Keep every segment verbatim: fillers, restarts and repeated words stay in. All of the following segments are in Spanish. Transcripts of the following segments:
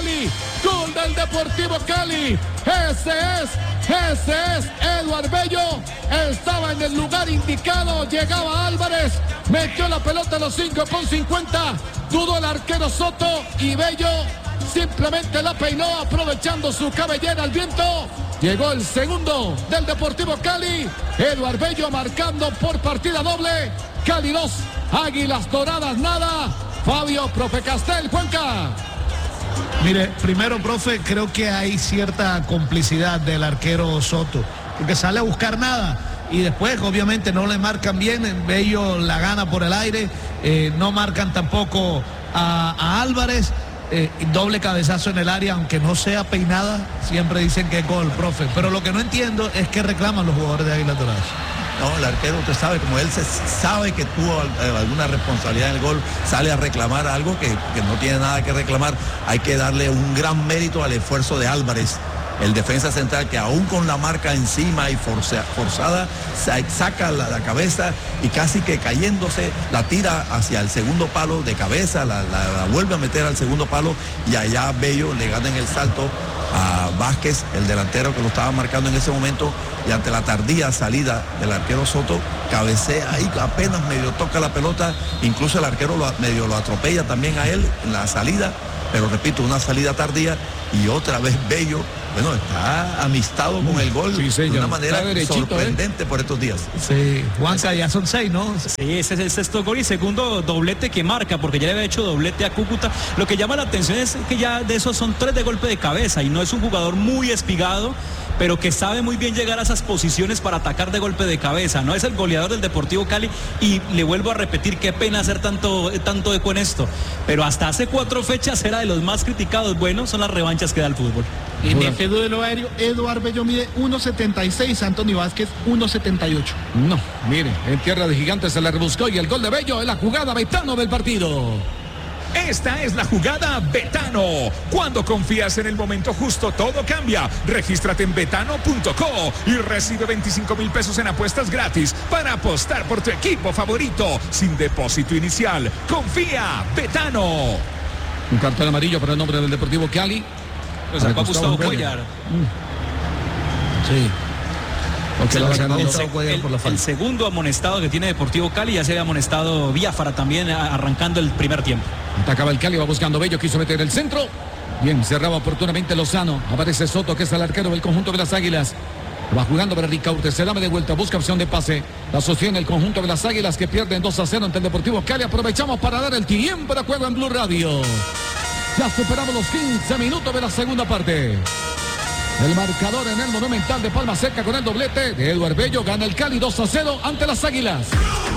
Cali. Gol del Deportivo Cali. Ese es, ese es Eduard Bello. Estaba en el lugar indicado. Llegaba Álvarez. Metió la pelota a los cinco con cincuenta. Dudó el arquero Soto y Bello simplemente la peinó aprovechando su cabellera al viento. Llegó el segundo del Deportivo Cali. Eduard Bello marcando por partida doble. Cali dos, Águilas Doradas nada. Fabio, profe Castel, Juanca. Mire, primero, profe, creo que hay cierta complicidad del arquero Soto, porque sale a buscar nada y después obviamente no le marcan bien. Bello la gana por el aire, eh, no marcan tampoco a, a Álvarez. Eh, doble cabezazo en el área, aunque no sea peinada, siempre dicen que es gol, profe. Pero lo que no entiendo es que reclaman los jugadores de Águilas Doradas. No, el arquero, usted sabe, como él se sabe que tuvo alguna responsabilidad en el gol, sale a reclamar algo que, que no tiene nada que reclamar. Hay que darle un gran mérito al esfuerzo de Álvarez, el defensa central, que aún con la marca encima y forza, forzada, saca la, la cabeza y casi que cayéndose, la tira hacia el segundo palo de cabeza, la, la, la vuelve a meter al segundo palo y allá Bello le gana en el salto a Vázquez, el delantero que lo estaba marcando en ese momento, y ante la tardía salida del arquero Soto, cabecea ahí, apenas medio toca la pelota, incluso el arquero lo, medio lo atropella también a él en la salida, pero repito, una salida tardía y otra vez Bello, bueno, está amistado con el gol, sí, de una manera sorprendente, ¿eh?, por estos días. Sí, Juanca, ya son seis, ¿no? Sí, ese es el sexto gol y segundo doblete que marca, porque ya le había hecho doblete a Cúcuta. Lo que llama la atención es que ya de esos son tres de golpe de cabeza y no es un jugador muy espigado, pero que sabe muy bien llegar a esas posiciones para atacar de golpe de cabeza. No es el goleador del Deportivo Cali y le vuelvo a repetir, qué pena hacer tanto, tanto eco en esto, pero hasta hace cuatro fechas era de los más criticados. Bueno, son las revanchas que da el fútbol. En este duelo aéreo, Eduard Bello mide uno setenta y seis, Anthony Vázquez uno setenta y ocho. No, mire, en tierra de gigantes se le rebuscó y el gol de Bello es la jugada Betano del partido. Esta es la jugada Betano. Cuando confías en el momento justo, todo cambia. Regístrate en betano punto co y recibe veinticinco mil pesos en apuestas gratis para apostar por tu equipo favorito sin depósito inicial. Confía, Betano. Un cartón amarillo para el nombre del Deportivo Cali. Lo sacó Gustavo Cuellar. Sí. Okay, el, el, el, el, el segundo amonestado que tiene Deportivo Cali, ya se había amonestado Biafara también arrancando el primer tiempo. Atacaba el Cali, va buscando Bello, quiso meter el centro. Bien, cerraba oportunamente Lozano. Aparece Soto, que es el arquero del conjunto de las Águilas. Va jugando para Ricaurte, se da de vuelta, busca opción de pase. La sostiene el conjunto de las Águilas, que pierden dos a cero ante el Deportivo Cali. Aprovechamos para dar el tiempo de juego en Blue Radio. Ya superamos los quince minutos de la segunda parte. El marcador en el Monumental de Palma Seca con el doblete de Eduard Bello. Gana el Cali dos a cero ante las Águilas.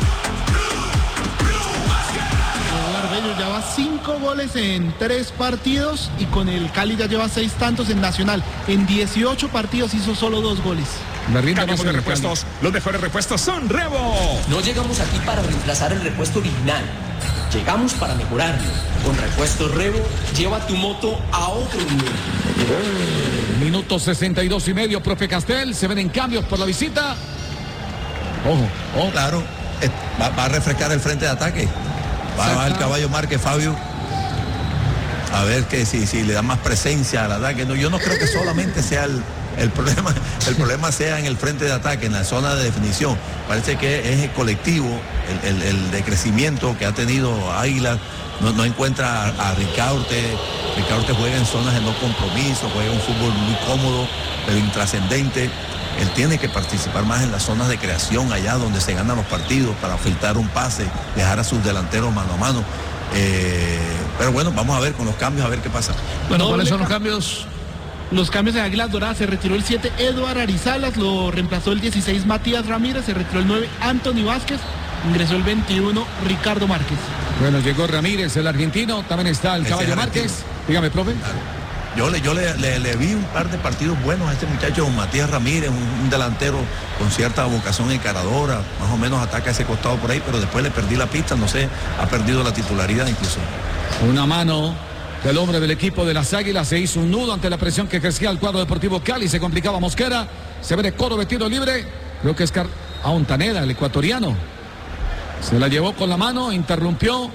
Eduard Bello ya va cinco goles en tres partidos y con el Cali ya lleva seis tantos en Nacional. En dieciocho partidos hizo solo dos goles. Cambiamos de repuestos. Los mejores repuestos son Revo. No llegamos aquí para reemplazar el repuesto original. Llegamos para mejorarlo. Con Repuestos Revo, lleva tu moto a otro nivel. Minuto sesenta y dos y medio, profe Castel. Se ven en cambios por la visita. Ojo, ojo. Claro, va, va a refrescar el frente de ataque. Va, va el caballo Márquez, Fabio. A ver que si, si le da más presencia al ataque. No, yo no creo que solamente sea el, el problema, el problema sea en el frente de ataque, en la zona de definición. Parece que es el colectivo, el, el, el decrecimiento que ha tenido Águila. No, no encuentra a, a Ricaurte. Ricaurte juega en zonas de no compromiso, juega un fútbol muy cómodo, pero intrascendente. Él tiene que participar más en las zonas de creación, allá donde se ganan los partidos, para filtrar un pase, dejar a sus delanteros mano a mano. Eh, pero bueno, vamos a ver con los cambios, a ver qué pasa. Bueno, ¿cuáles son los cambios? Los cambios en Águilas Doradas: se retiró el siete Eduard Arizalas, lo reemplazó el dieciséis Matías Ramírez, se retiró el nueve Anthony Vázquez, ingresó el veintiuno Ricardo Márquez. Bueno, llegó Ramírez, el argentino, también está el caballo Márquez. Dígame, profe. Claro. Yo, le, yo le, le, le vi un par de partidos buenos a este muchacho, Matías Ramírez, un, un delantero con cierta vocación encaradora, más o menos ataca ese costado por ahí, pero después le perdí la pista, no sé, ha perdido la titularidad incluso. Una mano del hombre del equipo de las Águilas, se hizo un nudo ante la presión que ejercía el cuadro Deportivo Cali, se complicaba Mosquera, se ve de Coro vestido libre, creo que es Car... a Ontaneda, el ecuatoriano. Se la llevó con la mano, interrumpió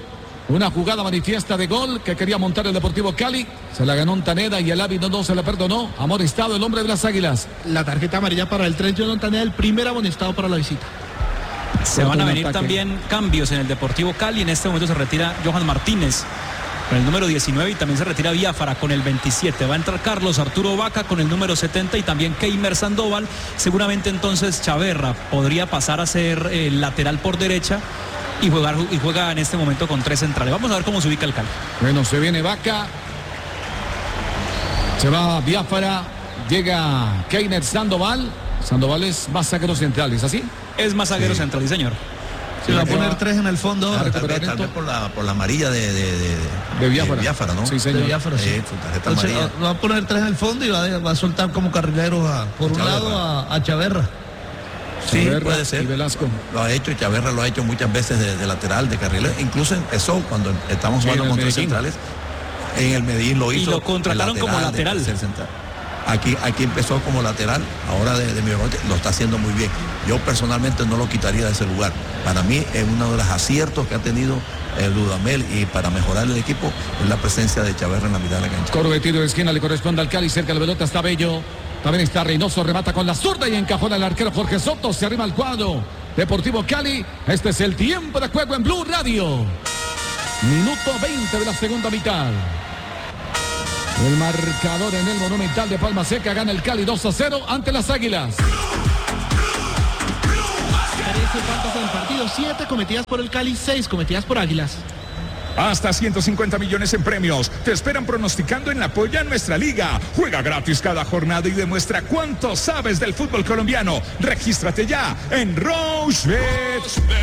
Una jugada manifiesta de gol que quería montar el Deportivo Cali. Se la ganó Ontaneda y el árbitro no se la perdonó. Amonestado el hombre de las Águilas. La tarjeta amarilla para el tres, John Ontaneda, el primer amonestado para la visita. Se van a venir también cambios en el Deportivo Cali. En este momento se retira Johan Martínez con el número diecinueve y también se retira Biafara con el veintisiete. Va a entrar Carlos Arturo Vaca con el número setenta y también Keimer Sandoval. Seguramente entonces Chaverra podría pasar a ser eh, lateral por derecha y, jugar, y juega en este momento con tres centrales. Vamos a ver cómo se ubica el Cali. Bueno, se viene Vaca. Se va Biafara. Llega Keimer Sandoval. Sandoval es más zaguero central, ¿es así? Es más zaguero Sí. central, y señor. Se va a poner tres en el fondo. Claro, Tal vez, tal vez por, la, por la amarilla de, de, de, De Biafara. Biafara, ¿no? Sí, señor. De Biafara, sí. Eh, su tarjeta Entonces, amarilla. va a poner tres en el fondo y va a, va a soltar como carrilero a, por un Chaverra. lado a, a Chaverra. Sí, Chaverra puede y ser. Velasco. Lo ha hecho, Chaverra lo ha hecho muchas veces de, de lateral, de carrilero. Incluso empezó cuando estamos Sí, jugando en el con tres Medellín. centrales. En el Medellín lo Y hizo. lo contrataron de como de lateral. tercer central. Aquí, aquí empezó como lateral, ahora de, de mi memoria lo está haciendo muy bien. Yo personalmente no lo quitaría de ese lugar. Para mí es uno de los aciertos que ha tenido el Dudamel y para mejorar el equipo es la presencia de Chaverra en la mitad de la cancha. Coro tiro de esquina le corresponde al Cali. Cerca de la pelota está Bello. También está Reynoso. Remata con la zurda y encajona el arquero Jorge Soto. Se arrima al cuadro. Deportivo Cali. Este es el tiempo de juego en Blue Radio. Minuto veinte de la segunda mitad. El marcador en el Monumental de Palma Seca gana el Cali dos a cero ante las Águilas. trece faltas en el partido, siete cometidas por el Cali, seis cometidas por Águilas. Hasta ciento cincuenta millones en premios. Te esperan pronosticando en la Polla en nuestra liga. Juega gratis cada jornada y demuestra cuánto sabes del fútbol colombiano. Regístrate ya en Rochebet.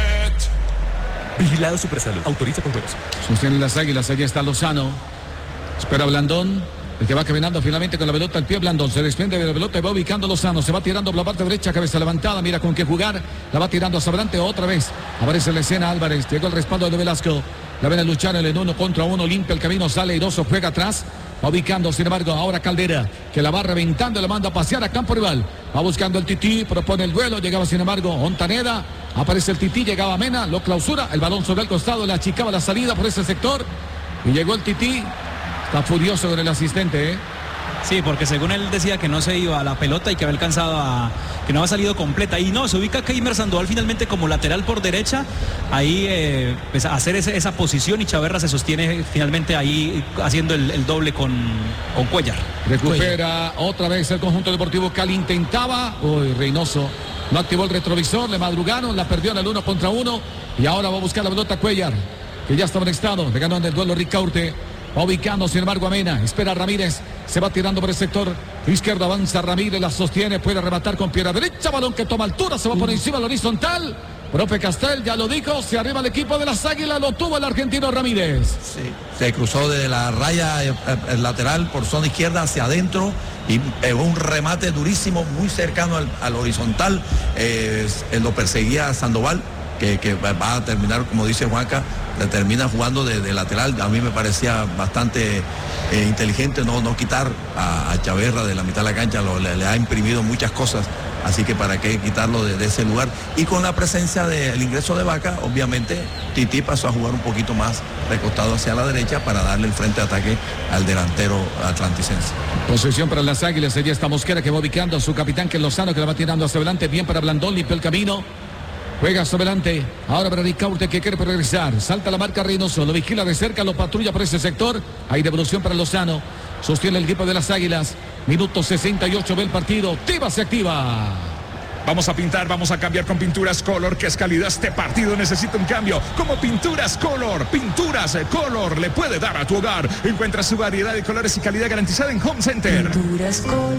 Vigilado Supersalud. Autoriza con juegos. Sostienen las Águilas. Allí está Lozano. Espera Blandón. El que va caminando finalmente con la pelota al pie. Blandón se desprende de la pelota y va ubicando Lozano. Se va tirando por la parte derecha. Cabeza levantada. Mira con qué jugar. La va tirando hacia adelante otra vez. Aparece en la escena Álvarez. Llegó el respaldo de Velasco. La ven a luchar en el uno contra uno. Limpia el camino. Sale Airoso. Juega atrás. Va ubicando, sin embargo, ahora Caldera, que la va reventando, la manda a pasear a campo rival. Va buscando el Tití, propone el duelo, llegaba, sin embargo, Ontaneda. Aparece el Tití, llegaba Mena, lo clausura, el balón sobre el costado, le achicaba la salida por ese sector. Y llegó el Tití. Está furioso con el asistente, ¿eh? Sí, porque según él decía que no se iba a la pelota y que había alcanzado a... que no había salido completa. Y no, se ubica Keimer Sandoval finalmente como lateral por derecha. Ahí eh, pues, a hacer ese, esa posición y Chaverra se sostiene finalmente ahí haciendo el, el doble con, con Cuellar. Recupera otra vez el conjunto deportivo Cali. Intentaba. Uy, Reynoso. No activó el retrovisor, le madrugaron, la perdió en el uno contra uno. Y ahora va a buscar la pelota Cuellar, que ya estaba en estado. Le ganó en el duelo Ricaurte. Va ubicando, sin embargo, a Mena. Espera a Ramírez. Se va tirando por el sector izquierdo. Avanza Ramírez. La sostiene. Puede rematar con pierna derecha. Balón que toma altura. Se va por encima del horizontal. Profe Castel ya lo dijo. Se arriba el equipo de las Águilas. Lo tuvo el argentino Ramírez. Sí, se cruzó de la raya eh, eh, lateral por zona izquierda hacia adentro y pegó un remate durísimo, muy cercano al, al horizontal. Eh, eh, lo perseguía Sandoval, que, que va a terminar, como dice Juanca, le termina jugando de, de lateral. A mí me parecía bastante eh, inteligente no, no quitar a, a Chaverra de la mitad de la cancha, lo, le, le ha imprimido muchas cosas, así que para qué quitarlo de, de ese lugar. Y con la presencia del ingreso de Vaca, obviamente Tití pasó a jugar un poquito más recostado hacia la derecha para darle el frente de ataque al delantero atlanticense. Posesión para las Águilas. Allí está Mosquera, que va ubicando a su capitán, que es Lozano, que la va tirando hacia adelante. Bien para Blandón, limpia el camino. Juega hacia adelante. Ahora para Ricaurte, que quiere progresar. Salta la marca Reynoso. Lo vigila de cerca, lo patrulla por ese sector. Hay devolución para Lozano. Sostiene el equipo de las Águilas. Minuto sesenta y ocho del partido. Tiva se activa. Vamos a pintar, vamos a cambiar con Pinturas Color, que es calidad. Este partido necesita un cambio. Como Pinturas Color, Pinturas Color le puede dar a tu hogar. Encuentra su variedad de colores y calidad garantizada en Home Center. Pinturas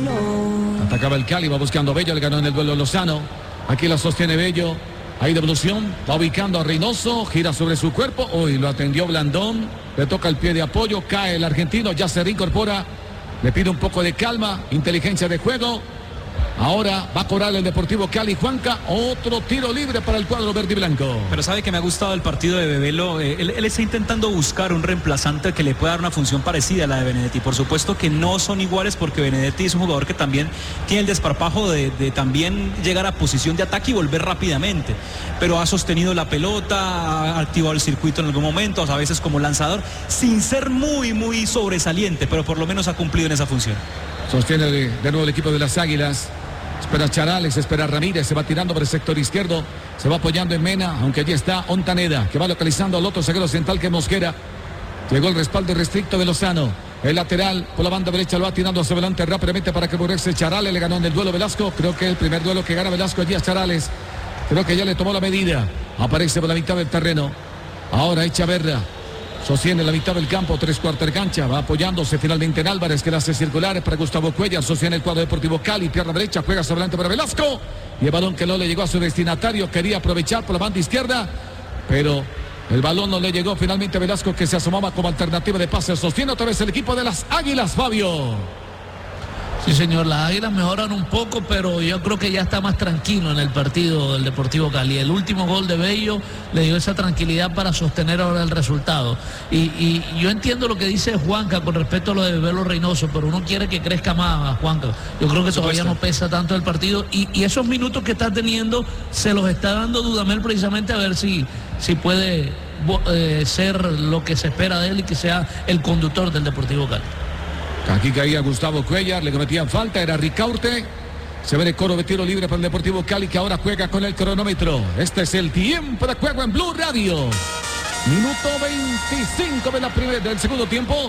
Color. Atacaba el Cali, va buscando Bello, le ganó en el duelo Lozano. Aquí la sostiene Bello. Hay devolución, va ubicando a Reynoso, gira sobre su cuerpo. Hoy lo atendió Blandón. Le toca el pie de apoyo, cae el argentino, ya se reincorpora. Le pide un poco de calma, inteligencia de juego. Ahora va a cobrar el Deportivo Cali. Juanca, otro tiro libre para el cuadro verde y blanco. Pero sabe que me ha gustado el partido de Bebelo. Eh, él, él está intentando buscar un reemplazante que le pueda dar una función parecida a la de Benedetti. Por supuesto que no son iguales porque Benedetti es un jugador que también tiene el desparpajo de, de también llegar a posición de ataque y volver rápidamente. Pero ha sostenido la pelota, ha activado el circuito en algún momento, a veces como lanzador, sin ser muy, muy sobresaliente, pero por lo menos ha cumplido en esa función. Sostiene de, de nuevo el equipo de las Águilas. Espera Charales, espera Ramírez, se va tirando por el sector izquierdo, se va apoyando en Mena, aunque allí está Ontaneda, que va localizando al otro zaguero central que es Mosquera. Llegó el respaldo restricto de Lozano. El lateral por la banda derecha lo va tirando hacia adelante rápidamente para que Borrese. Charales le ganó en el duelo Velasco. Creo que el primer duelo que gana Velasco allí a Charales. Creo que ya le tomó la medida. Aparece por la mitad del terreno. Ahora Echaverra. Sostiene la mitad del campo, tres cuartos de cancha, va apoyándose finalmente en Álvarez, que la hace circular para Gustavo Cuellar, sostiene el cuadro Deportivo Cali, pierna derecha, juega hacia adelante para Velasco, y el balón que no le llegó a su destinatario, quería aprovechar por la banda izquierda, pero el balón no le llegó finalmente a Velasco, que se asomaba como alternativa de pase, sostiene otra vez el equipo de las Águilas, Fabio. Sí, señor, las Águilas mejoran un poco, pero yo creo que ya está más tranquilo en el partido del Deportivo Cali. El último gol de Bello le dio esa tranquilidad para sostener ahora el resultado. Y, y yo entiendo lo que dice Juanca con respecto a lo de Bebelo Reynoso, pero uno quiere que crezca más, Juanca. Yo creo que todavía no pesa tanto el partido. Y, y esos minutos que está teniendo se los está dando Dudamel precisamente a ver si, si puede eh, ser lo que se espera de él y que sea el conductor del Deportivo Cali. Aquí caía Gustavo Cuellar, le cometían falta, era Ricaurte. Se ve el coro de tiro libre para el Deportivo Cali, que ahora juega con el cronómetro. Este es el tiempo de juego en Blue Radio. Minuto veinticinco de la primera, del segundo tiempo.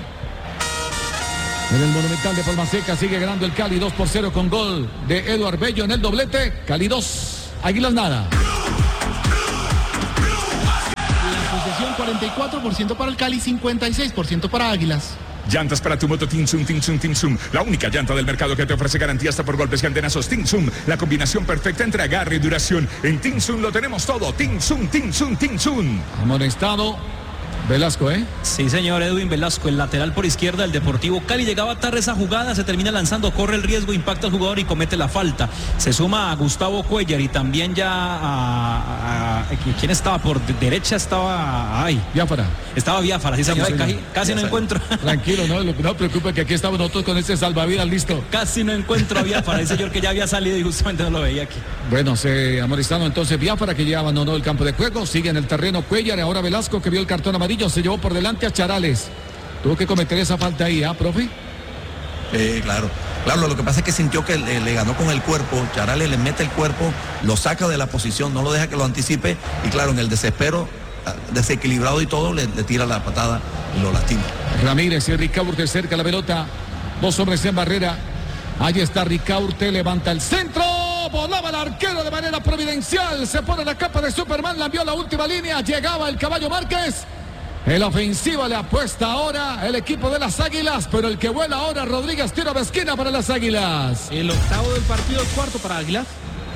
En el Monumental de Palma Seca sigue ganando el Cali dos por cero con gol de Eduard Bello en el doblete. Cali dos, Águilas nada. La posesión cuarenta y cuatro por ciento para el Cali, cincuenta y seis por ciento para Águilas. Llantas para tu moto Tinsum, Tinsum, Tinsum. La única llanta del mercado que te ofrece garantía hasta por golpes y antenazos. Tinsum, la combinación perfecta entre agarre y duración. En Tinsum lo tenemos todo. Tinsum, Tinsum, Tinsum. Amonestado Velasco, ¿eh? Sí, señor, Edwin Velasco, el lateral por izquierda del Deportivo Cali. Llegaba tarde esa jugada, se termina lanzando, corre el riesgo, impacta al jugador y comete la falta. Se suma a Gustavo Cuellar y también ya a... a ¿quién estaba? Por derecha estaba... Ay, Biafara. Estaba Biafara, sí, señor. Casi, casi no encuentro. Tranquilo, no, no preocupe que aquí estamos nosotros con este salvavidas listo. Casi no encuentro a Biafara, el señor que ya había salido y justamente no lo veía aquí. Bueno, se amonestaron entonces Biafara, que ya abandonó el campo de juego. Sigue en el terreno Cuellar, ahora Velasco, que vio el cartón amarillo. Se llevó por delante a Charales. Tuvo que cometer esa falta ahí, ¿ah, profe? Eh, claro, claro, lo que pasa es que sintió que le, le ganó con el cuerpo. Charales le mete el cuerpo, lo saca de la posición, no lo deja que lo anticipe. Y claro, en el desespero, desequilibrado y todo, le, le tira la patada y lo lastima. Ramírez y Ricaurte cerca la pelota. Dos hombres en barrera. Ahí está Ricaurte, levanta el centro. Volaba el arquero de manera providencial. Se pone la capa de Superman, la envió a la última línea. Llegaba el Caballo Márquez. En la ofensiva le apuesta ahora el equipo de las Águilas, pero el que vuela ahora Rodríguez, tiro de esquina para las Águilas. El octavo del partido, el cuarto para Águilas.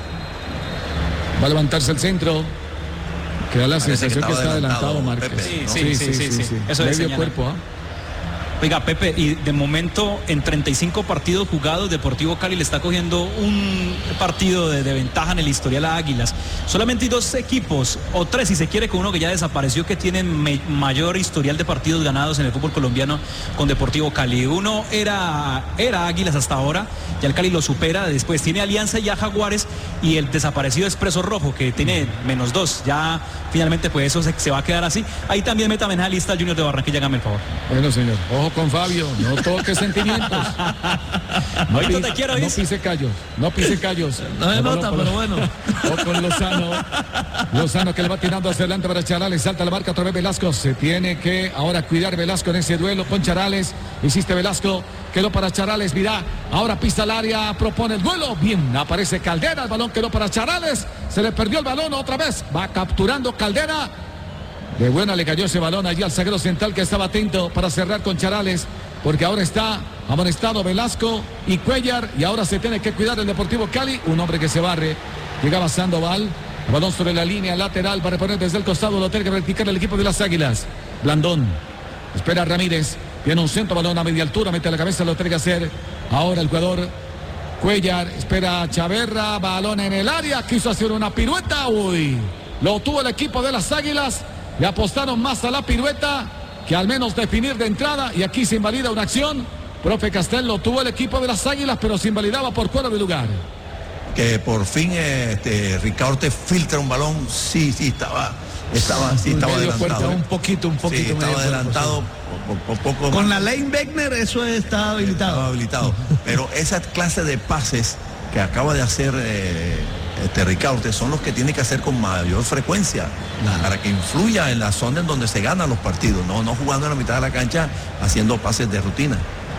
Va a levantarse el centro. Queda la Parece sensación que, que está adelantado, adelantado Márquez. Pepe, ¿no? Sí, sí, sí, sí, sí. Eso Medio señala. cuerpo, ¿ah? Oiga, Pepe, y de momento en treinta y cinco partidos jugados, Deportivo Cali le está cogiendo un partido de, de ventaja en el historial a Águilas. Solamente hay dos equipos, o tres si se quiere, con uno que ya desapareció, que tienen me, mayor historial de partidos ganados en el fútbol colombiano con Deportivo Cali. Uno era, era Águilas hasta ahora, ya el Cali lo supera, después tiene Alianza y ya Jaguares, y el desaparecido Expreso Rojo, que tiene menos dos. Ya finalmente pues eso se, se va a quedar así. Ahí también meta en la lista Junior de Barranquilla, hágame el favor. Bueno, señor, ojo con Fabio, no toque sentimientos. No, Ahorita pise, te quiero, no dice. pise callos, no pise callos. No se nota, pero bueno. O con Lozano. Lozano que le va tirando hacia adelante para Charales, salta la marca otra vez Velasco. Se tiene que ahora cuidar Velasco en ese duelo con Charales. Hiciste Velasco, quedó para Charales, mira, ahora pisa el área, propone el duelo. Bien, aparece Caldera, el balón quedó para Charales. Se le perdió el balón otra vez. Va capturando Caldera. De buena le cayó ese balón allí al zaguero central, que estaba atento para cerrar con Charales, porque ahora está amonestado Velasco y Cuellar, y ahora se tiene que cuidar el Deportivo Cali. Un hombre que se barre, llegaba Sandoval, balón sobre la línea lateral para reponer desde el costado, lo tiene que practicar el equipo de las Águilas. Blandón, espera Ramírez, viene un centro, balón a media altura, mete la cabeza, lo tiene que hacer ahora el jugador Cuellar espera a Chaverra, balón en el área, quiso hacer una pirueta, uy, lo tuvo el equipo de las Águilas, le apostaron más a la pirueta que al menos definir de entrada, y aquí se invalida una acción. Profe Castel, lo tuvo el equipo de las Águilas, pero se invalidaba por fuera de lugar. Que por fin este, Ricaurte filtra un balón, sí, sí, estaba, estaba, sí, estaba adelantado. Un poquito, un poquito. Sí, estaba adelantado. Por, por poco con más. la ley Wegner eso está habilitado. Estaba habilitado. Pero esa clase de pases que acaba de hacer eh, este Ricaurte son los que tiene que hacer con mayor frecuencia, claro, para que influya en la zona en donde se ganan los partidos, no, no jugando en la mitad de la cancha haciendo pases de rutina.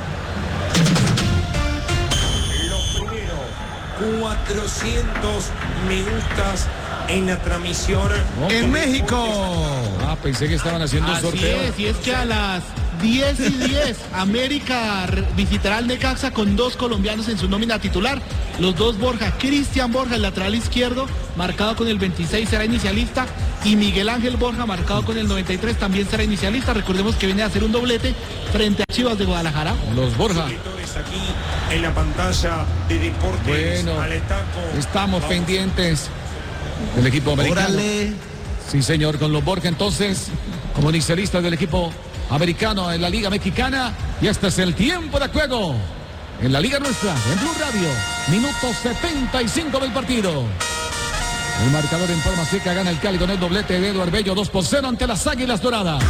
Los primeros cuatrocientos me gustas en la transmisión en México. Ah, pensé que estaban haciendo Así un sorteo. es, y es que a las diez y diez América visitará al Necaxa con dos colombianos en su nómina titular. Los dos Borja, Cristian Borja, el lateral izquierdo, marcado con el veintiséis, será inicialista, y Miguel Ángel Borja, marcado con el noventa y tres, también será inicialista. Recordemos que viene a hacer un doblete frente a Chivas de Guadalajara. Los Borja. Aquí en la pantalla de Deportes. Bueno, estamos pendientes del equipo americano. Órale. Sí, señor, con los Borja entonces, como inicialista del equipo americano en la Liga Mexicana. Y este es el tiempo de juego en la Liga Nuestra, en Blue Radio. Minuto setenta y cinco del partido. El marcador en forma seca, gana el Cali con el doblete de Eduardo Bello, dos por cero ante las Águilas Doradas.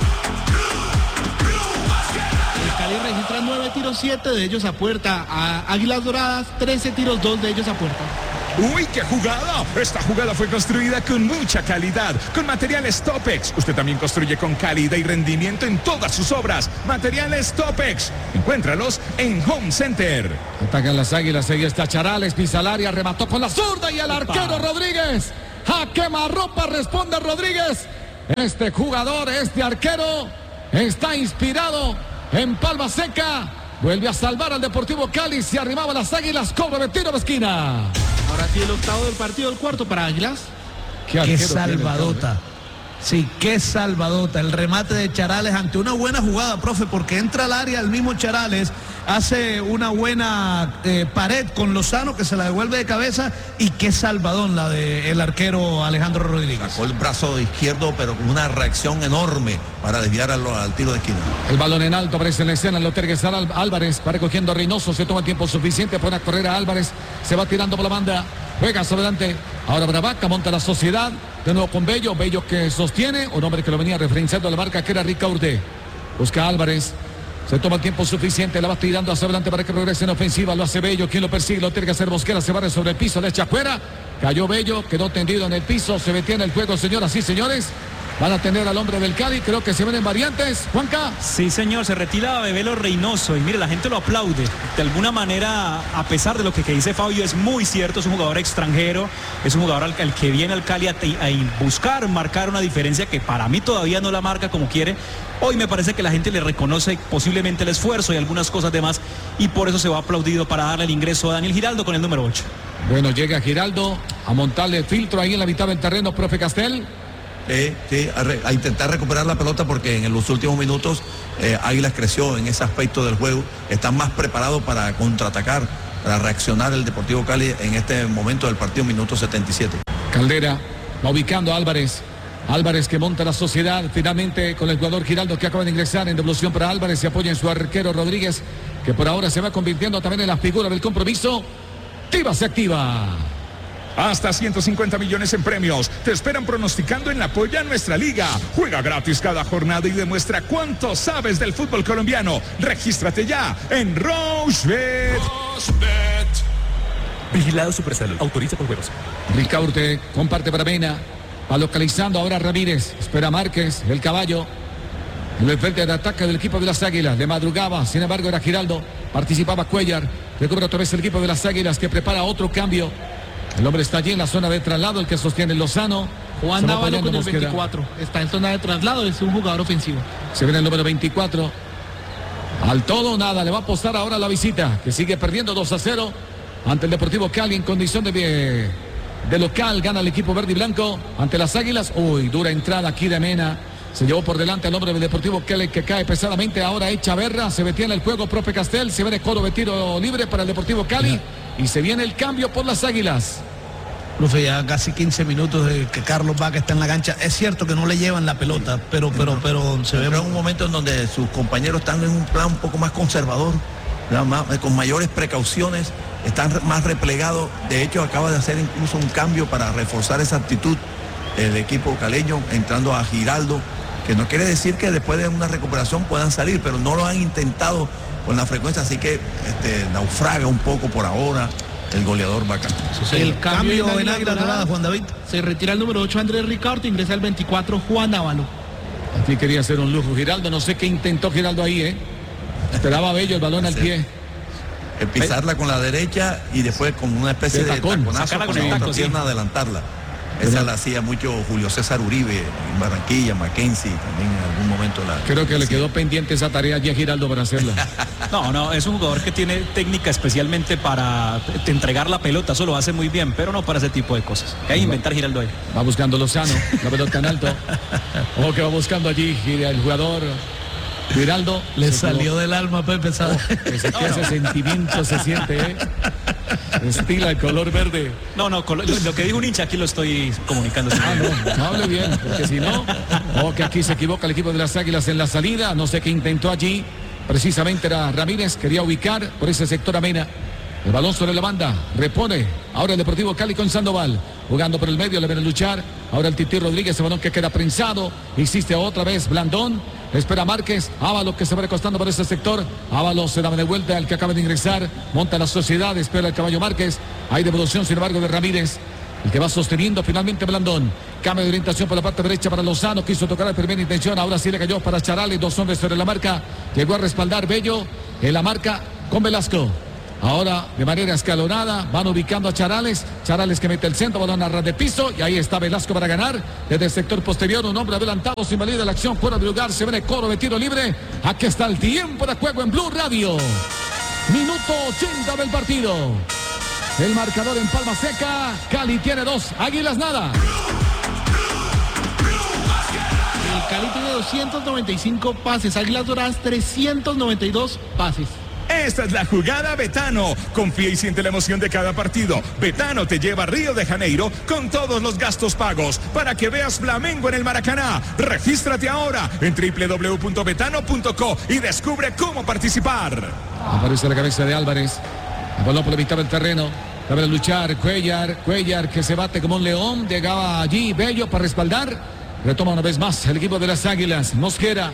El Cali registra nueve tiros, siete de ellos a puerta. A Águilas Doradas, trece tiros, dos de ellos a puerta. ¡Uy, qué jugada! Esta jugada fue construida con mucha calidad, con materiales Topex. Usted también construye con calidad y rendimiento en todas sus obras. Materiales Topex. Encuéntralos en Home Center. Atacan las Águilas, ahí está Charales, pisa al área, remató con la zurda y el arquero Rodríguez. A quemarropa responde Rodríguez. Este jugador, este arquero, está inspirado en palma seca. Vuelve a salvar al Deportivo Cali, se arribaba las Águilas, cobra de tiro de esquina. Ahora sí el octavo del partido, el cuarto para Águilas. Qué, qué salvadota. Sí, qué salvadota. El remate de Charales ante una buena jugada, profe, porque entra al área el mismo Charales, hace una buena eh, pared con Lozano que se la devuelve de cabeza, y qué salvadón la del arquero Alejandro Rodríguez. Sacó el brazo izquierdo, pero con una reacción enorme para desviar al, al tiro de esquina. El balón en alto, aparece en la escena, lo tergue Álvarez, va recogiendo a Reynoso, se toma tiempo suficiente, pone a correr a Álvarez, se va tirando por la banda, juega hacia adelante, ahora Bravaca, monta la Sociedad, de nuevo con Bello, Bello que sostiene, un hombre que lo venía referenciando a la marca, que era Ricaurte, busca a Álvarez, se toma el tiempo suficiente, la va tirando hacia adelante para que regrese en ofensiva, lo hace Bello, quien lo persigue, lo tiene que hacer Mosquera, se barre sobre el piso, le echa afuera, cayó Bello, quedó tendido en el piso, se detiene el juego, señoras y señores. Van a tener al hombre del Cali, creo que se ven en variantes. Juanca. Sí, señor, se retira Bebelo Reynoso y mire, la gente lo aplaude. De alguna manera, a pesar de lo que, que dice Fabio, es muy cierto, es un jugador extranjero, es un jugador al, al que viene al Cali a, a buscar, marcar una diferencia que para mí todavía no la marca como quiere. Hoy me parece que la gente le reconoce posiblemente el esfuerzo y algunas cosas demás, y por eso se va aplaudido para darle el ingreso a Daniel Giraldo con el número ocho. Bueno, llega Giraldo a montarle filtro ahí en la mitad del terreno, profe Castel. Eh, sí, a, re, a intentar recuperar la pelota, porque en los últimos minutos eh, Águilas creció en ese aspecto del juego, están más preparados para contraatacar, para reaccionar el Deportivo Cali en este momento del partido, minuto setenta y siete. Caldera va ubicando a Álvarez, Álvarez que monta la Sociedad finalmente con el jugador Giraldo, que acaba de ingresar en devolución para Álvarez, se apoya en su arquero Rodríguez, que por ahora se va convirtiendo también en la figura del compromiso. Tiva se activa. Hasta ciento cincuenta millones en premios te esperan pronosticando en la Polla Nuestra Liga. Juega gratis cada jornada y demuestra cuánto sabes del fútbol colombiano. Regístrate ya en Rochebet. Vigilado Supersalud. Autoriza con juegos. Ricaurte comparte para Mena. Va localizando ahora Ramírez. Espera Márquez, el caballo. En el frente de ataque del equipo de las Águilas. De madrugaba, sin embargo, era Giraldo. Participaba Cuellar. Recupera otra vez el equipo de las Águilas, que prepara otro cambio. El hombre está allí en la zona de traslado, el que sostiene Lozano. Juan Návalo con el veinticuatro. Está en zona de traslado, es un jugador ofensivo. Se viene el número veinticuatro. Al todo, nada, le va a apostar ahora la visita, que sigue perdiendo dos a cero ante el Deportivo Cali en condición de, de local. Gana el equipo verde y blanco ante las Águilas. Uy, dura entrada aquí de Mena. Se llevó por delante al hombre del Deportivo Cali, que cae pesadamente. Ahora echa Berra, se detiene el juego, profe Castel. Se viene coro de tiro libre para el Deportivo Cali. y se viene el cambio por las Águilas. Profe, ya casi quince minutos de que Carlos Vaca está en la cancha. Es cierto que no le llevan la pelota, pero pero pero se ve en un momento en donde sus compañeros están en un plan un poco más conservador, más, con mayores precauciones, están más replegados. De hecho, acaba de hacer incluso un cambio para reforzar esa actitud el equipo caleño, entrando a Giraldo, que no quiere decir que después de una recuperación puedan salir, pero no lo han intentado con la frecuencia, así que este, naufraga un poco por ahora el goleador Vaca. El cambio en Águila Dorada, Juan David. Se retira el número ocho Andrés Ricardo, ingresa el veinticuatro Juan Ávalo. Aquí quería hacer un lujo Giraldo, no sé qué intentó Giraldo ahí, ¿eh? Esperaba Bello el balón al pie. El pisarla con la derecha y después con una especie de, de tacón, taconazo con la otra pierna adelantarla. Esa la hacía mucho Julio César Uribe en Barranquilla, Mackenzie también en algún momento la... Creo que le quedó pendiente esa tarea allí a Giraldo para hacerla. No, no, es un jugador que tiene técnica especialmente para entregar la pelota, eso lo hace muy bien, pero no para ese tipo de cosas. Hay que inventar Giraldo ahí. Va buscando Lozano, la pelota en alto. Ojo que va buscando allí el jugador Giraldo. Le salió quedó del alma Pepe Sada. Oh, ese, no, ese no. sentimiento se siente, ¿eh? Estila el color verde. No, no, lo que dijo un hincha aquí lo estoy comunicando. Ah, no, no hable bien, porque si no, o que aquí se equivoca el equipo de las Águilas en la salida, no sé qué intentó allí, precisamente era Ramírez, quería ubicar por ese sector a Mena. El balón sobre la banda, repone, ahora el Deportivo Cali con Sandoval, jugando por el medio, le ven a luchar, ahora el Tití Rodríguez, el balón que queda prensado, insiste otra vez Blandón, espera Márquez, Ábalos que se va recostando por ese sector, Ábalos se da de vuelta al que acaba de ingresar, monta la sociedad, espera el caballo Márquez, hay devolución sin embargo de Ramírez, el que va sosteniendo finalmente Blandón, cambio de orientación por la parte derecha para Lozano, quiso tocar la primera intención, ahora sí le cayó para Charales, dos hombres sobre la marca, llegó a respaldar Bello en la marca con Velasco. Ahora de manera escalonada van ubicando a Charales, Charales que mete el centro, balón a ras de piso y ahí está Velasco para ganar desde el sector posterior, un hombre adelantado, sin valida la acción, fuera de lugar, se ve el coro de tiro libre, aquí está el tiempo de juego en Blue Radio, minuto ochenta del partido, el marcador en palma seca, Cali tiene dos, Águilas nada. El Cali tiene doscientos noventa y cinco pases, Águilas Doradas trescientos noventa y dos pases. Esta es la jugada Betano. Confía y siente la emoción de cada partido. Betano te lleva a Río de Janeiro con todos los gastos pagos para que veas Flamengo en el Maracaná. Regístrate ahora en doble u doble u doble u punto betano punto co y descubre cómo participar. Aparece la cabeza de Álvarez. El balón por la mitad del terreno. Debe luchar Cuellar. Cuellar que se bate como un león. Llegaba allí Bello para respaldar. Retoma una vez más el equipo de las Águilas. Mosquera.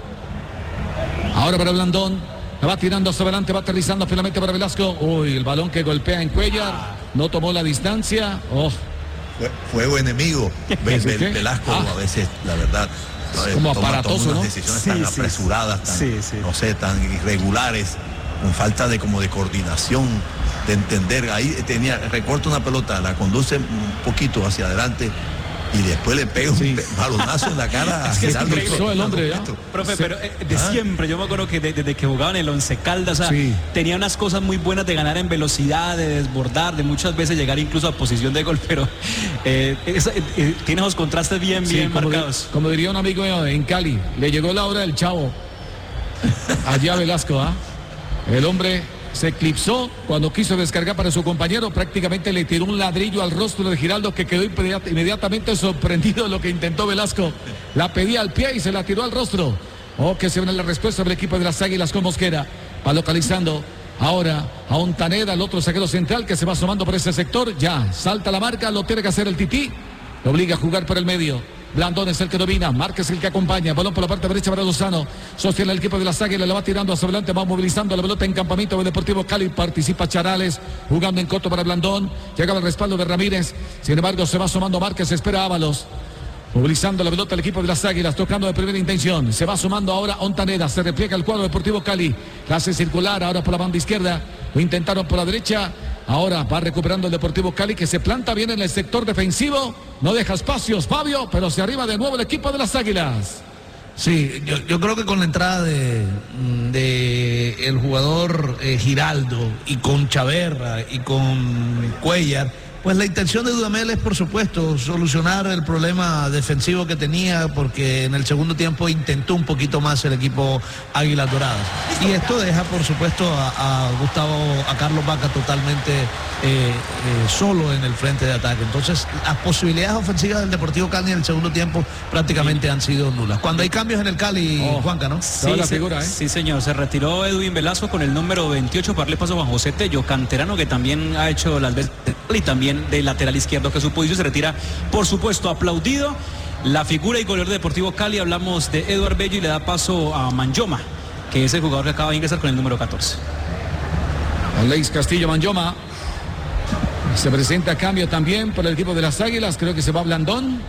Ahora para Blandón. La va tirando hacia adelante, va aterrizando finalmente para Velasco. Uy, el balón que golpea en Cuellar. No tomó la distancia. Oh. Fue, fuego enemigo. Ve, ve, Velasco ah. a veces, la verdad. Es como toma, aparatoso, toma unas ¿no? decisiones Sí, tan sí, apresuradas, tan, sí, sí. no sé, tan irregulares, con falta de como de coordinación, de entender. Ahí tenía, recorta una pelota, la conduce un poquito hacia adelante. Y después le pega sí. un balonazo en la cara. Es que a es el hombre, ¿ya? Profe, sí. pero eh, de ¿Ah? siempre, yo me acuerdo que desde de, de que jugaban el Once Caldas, o sea, sí. tenía unas cosas muy buenas de ganar en velocidad, de desbordar, de muchas veces llegar incluso a posición de gol, pero eh, es, eh, tiene esos contrastes bien, sí, bien como marcados. Di, como diría un amigo mío en Cali, le llegó la hora del chavo. Allá Velasco, ¿ah? ¿eh? El hombre se eclipsó cuando quiso descargar para su compañero, prácticamente le tiró un ladrillo al rostro de Giraldo, que quedó inmediatamente sorprendido de lo que intentó Velasco. La pedía al pie y se la tiró al rostro. Oh, que se viene la respuesta del equipo de las Águilas con Mosquera. Va localizando ahora a Ontaneda, el otro zaguero central que se va asomando por ese sector. Ya, salta la marca, lo tiene que hacer el Tití. Lo obliga a jugar por el medio. Blandón es el que domina, Márquez el que acompaña, balón por la parte derecha para Lozano, sostiene el equipo de las Águilas, la va tirando hacia adelante, va movilizando la pelota en campamento del Deportivo Cali, participa Charales, jugando en corto para Blandón, llegaba el respaldo de Ramírez, sin embargo se va asomando Márquez, espera Ábalos, movilizando la pelota el equipo de las Águilas, tocando de primera intención, se va sumando ahora Ontaneda, se repliega el cuadro Deportivo Cali, la hace circular ahora por la banda izquierda, lo intentaron por la derecha. Ahora va recuperando el Deportivo Cali, que se planta bien en el sector defensivo. No deja espacios, Fabio, pero se arriba de nuevo el equipo de las Águilas. Sí, yo, yo creo que con la entrada de, de el jugador eh, Giraldo y con Chaverra y con Cuellar, Pues la intención de Dudamel es, por supuesto, solucionar el problema defensivo que tenía, porque en el segundo tiempo intentó un poquito más el equipo Águilas Doradas. Y esto deja, por supuesto, a, a Gustavo, a Carlos Vaca totalmente eh, eh, solo en el frente de ataque. Entonces, las posibilidades ofensivas del Deportivo Cali en el segundo tiempo prácticamente han sido nulas. Cuando hay cambios en el Cali, oh, Juanca, ¿no? Sí, la figura, ¿eh? Sí, señor. Se retiró Edwin Velasco con el número veintiocho para darle paso a Juan José Tello, canterano, que también ha hecho las veces y también de lateral izquierdo, que su posición se retira, por supuesto, aplaudido. La figura y goleador de Deportivo Cali, hablamos de Eduard Bello y le da paso a Manyoma, que es el jugador que acaba de ingresar con el número catorce. Alex Castillo Manyoma se presenta a cambio también por el equipo de las Águilas. Creo que se va Blandón.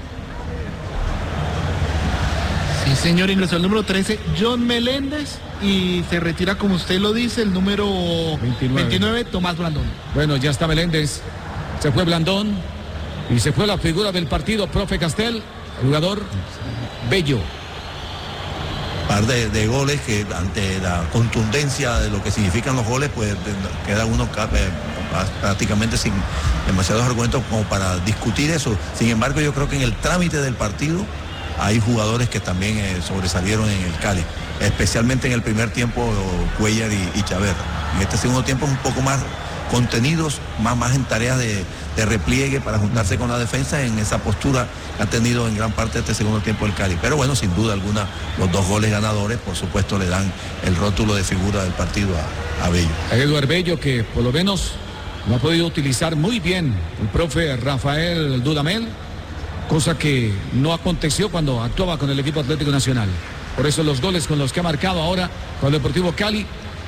Sí, señor, ingresó el número trece, John Meléndez, y se retira, como usted lo dice, el número veintinueve, veintinueve Tomás Blandón. Bueno, ya está Meléndez, se fue Blandón y se fue la figura del partido, profe Castel, jugador Bello. Par de, de goles que ante la contundencia de lo que significan los goles, pues queda uno eh, prácticamente sin demasiados argumentos como para discutir eso. Sin embargo, yo creo que en el trámite del partido hay jugadores que también eh, sobresalieron en el Cali, especialmente en el primer tiempo Cuellar y, y Chaverra. En este segundo tiempo un poco más contenidos, más, más en tareas de, de repliegue para juntarse con la defensa en esa postura que ha tenido en gran parte de este segundo tiempo el Cali. Pero bueno, sin duda alguna, los dos goles ganadores, por supuesto, le dan el rótulo de figura del partido a, a Bello. A Eduard Bello, que por lo menos lo ha podido utilizar muy bien el profe Rafael Dudamel, cosa que no aconteció cuando actuaba con el equipo Atlético Nacional. Por eso los goles con los que ha marcado ahora con el Deportivo Cali